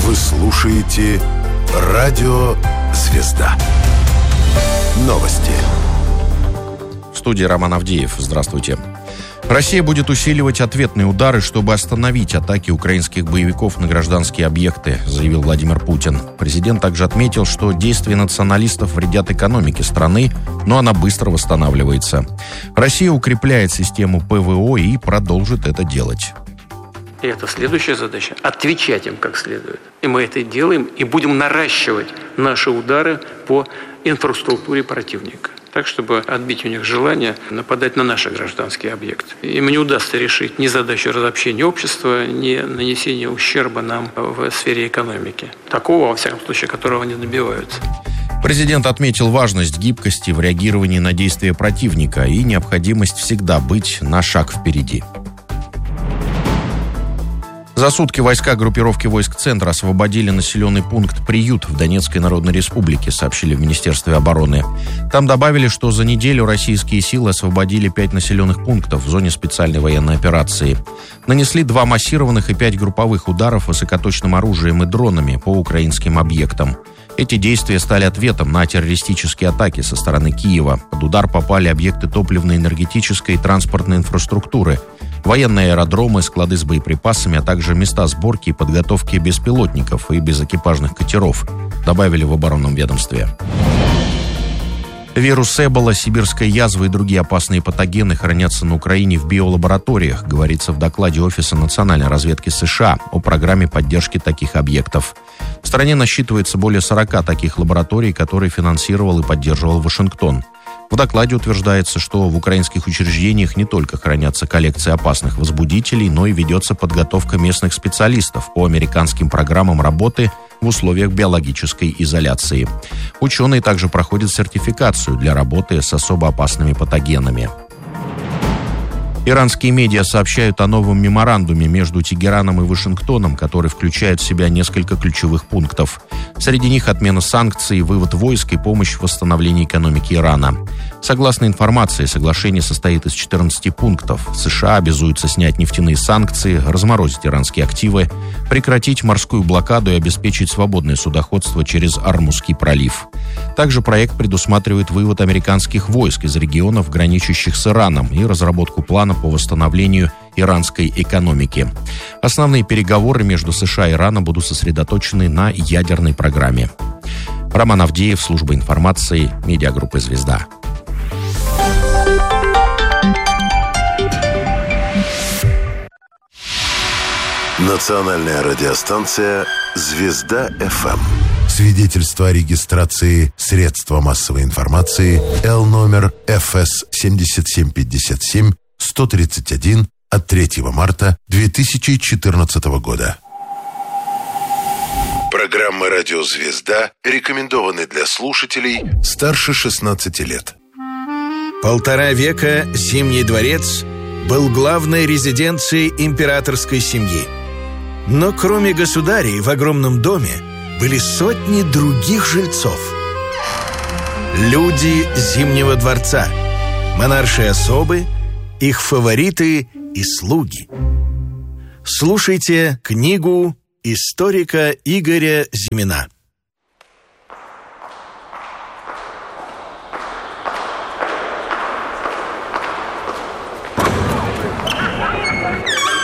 Вы слушаете «Радио Звезда». Новости. В студии Роман Авдеев. Здравствуйте. Россия будет усиливать ответные удары, чтобы остановить атаки украинских боевиков на гражданские объекты, заявил Владимир Путин. Президент также отметил, что действия националистов вредят экономике страны, но она быстро восстанавливается. Россия укрепляет систему ПВО и продолжит это делать. И это следующая задача – отвечать им как следует. И мы это делаем, и будем наращивать наши удары по инфраструктуре противника. Так, чтобы отбить у них желание нападать на наши гражданские объекты. Им не удастся решить ни задачу разобщения общества, ни нанесения ущерба нам в сфере экономики. Такого, во всяком случае, которого они добиваются. Президент отметил важность гибкости в реагировании на действия противника и необходимость всегда быть на шаг впереди. За сутки войска группировки войск Центра освободили населенный пункт «Приют» в Донецкой Народной Республике, сообщили в Министерстве обороны. Там добавили, что за неделю российские силы освободили 5 населенных пунктов в зоне специальной военной операции. Нанесли 2 массированных и 5 групповых ударов высокоточным оружием и дронами по украинским объектам. Эти действия стали ответом на террористические атаки со стороны Киева. Под удар попали объекты топливно-энергетической и транспортной инфраструктуры, военные аэродромы, склады с боеприпасами, а также места сборки и подготовки беспилотников и безэкипажных катеров, добавили в оборонном ведомстве. Вирус Эбола, сибирская язва и другие опасные патогены хранятся на Украине в биолабораториях, говорится в докладе Офиса национальной разведки США о программе поддержки таких объектов. В стране насчитывается более 40 таких лабораторий, которые финансировал и поддерживал Вашингтон. В докладе утверждается, что в украинских учреждениях не только хранятся коллекции опасных возбудителей, но и ведется подготовка местных специалистов по американским программам работы в условиях биологической изоляции. Ученые также проходят сертификацию для работы с особо опасными патогенами. Иранские медиа сообщают о новом меморандуме между Тегераном и Вашингтоном, который включает в себя несколько ключевых пунктов. Среди них отмена санкций, вывод войск и помощь в восстановлении экономики Ирана. Согласно информации, соглашение состоит из 14 пунктов. США обязуются снять нефтяные санкции, разморозить иранские активы, прекратить морскую блокаду и обеспечить свободное судоходство через Ормузский пролив. Также проект предусматривает вывод американских войск из регионов, граничащих с Ираном, и разработку плана по восстановлению иранской экономики. Основные переговоры между США и Ираном будут сосредоточены на ядерной программе. Роман Авдеев, служба информации, медиагруппы «Звезда». Национальная радиостанция «Звезда-ФМ». Свидетельство о регистрации средства массовой информации Л-номер ФС 7757 131 от 3 марта 2014 года. Программы «Радио Звезда» рекомендованы для слушателей старше 16 лет. 1,5 века Зимний дворец был главной резиденцией императорской семьи. Но кроме государей в огромном доме были сотни других жильцов. Люди Зимнего дворца, монаршие особы, их фавориты и слуги. Слушайте книгу историка Игоря Зимина